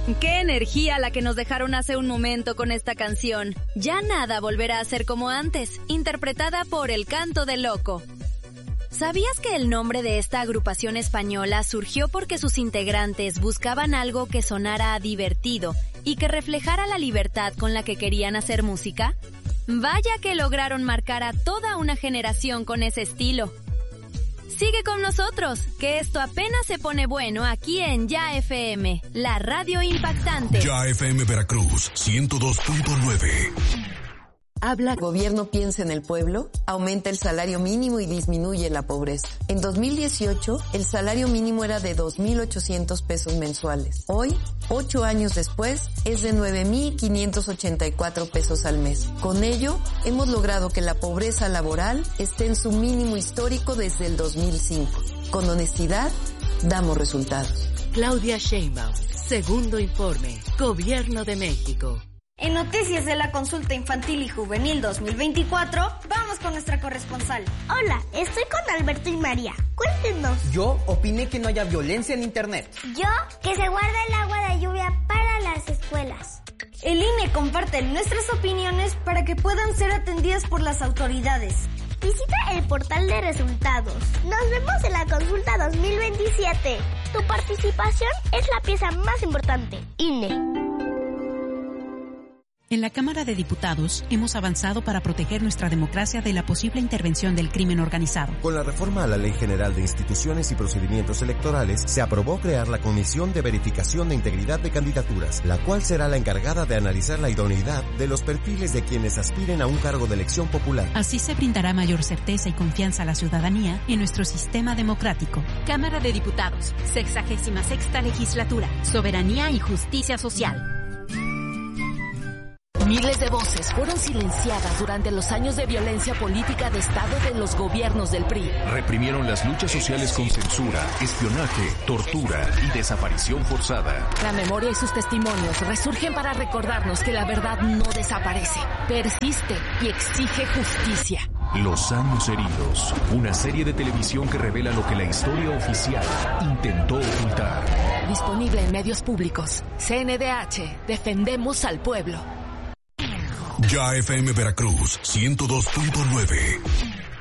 Qué energía la que nos dejaron hace un momento con esta canción. Ya nada volverá a ser como antes, interpretada por El Canto del Loco. ¿Sabías que el nombre de esta agrupación española surgió porque sus integrantes buscaban algo que sonara divertido y que reflejara la libertad con la que querían hacer música? Vaya que lograron marcar a toda una generación con ese estilo. Sigue con nosotros, que esto apenas se pone bueno aquí en Ya FM, la radio impactante. Ya FM Veracruz, 102.9. Habla Gobierno piensa en el pueblo, aumenta el salario mínimo y disminuye la pobreza. En 2018, el salario mínimo era de 2,800 pesos mensuales. Hoy, 8 años después, es de 9,584 pesos al mes. Con ello, hemos logrado que la pobreza laboral esté en su mínimo histórico desde el 2005. Con honestidad, damos resultados. Claudia Sheinbaum, segundo informe, Gobierno de México. En Noticias de la Consulta Infantil y Juvenil 2024, vamos con nuestra corresponsal. Hola, estoy con Alberto y María. Cuéntenos. Yo opiné que no haya violencia en Internet. Yo, que se guarda el agua de lluvia para las escuelas. El INE comparte nuestras opiniones para que puedan ser atendidas por las autoridades. Visita el portal de resultados. Nos vemos en la consulta 2027. Tu participación es la pieza más importante. INE. En la Cámara de Diputados hemos avanzado para proteger nuestra democracia de la posible intervención del crimen organizado. Con la reforma a la Ley General de Instituciones y Procedimientos Electorales, se aprobó crear la Comisión de Verificación de Integridad de Candidaturas, la cual será la encargada de analizar la idoneidad de los perfiles de quienes aspiren a un cargo de elección popular. Así se brindará mayor certeza y confianza a la ciudadanía en nuestro sistema democrático. Cámara de Diputados, 66ª Legislatura, Soberanía y Justicia Social. Miles de voces fueron silenciadas durante los años de violencia política de Estado de los gobiernos del PRI. Reprimieron las luchas sociales con censura, espionaje, tortura y desaparición forzada. La memoria y sus testimonios resurgen para recordarnos que la verdad no desaparece, persiste y exige justicia. Los años heridos, una serie de televisión que revela lo que la historia oficial intentó ocultar. Disponible en medios públicos. CNDH, defendemos al pueblo. Ya FM Veracruz, 102.9.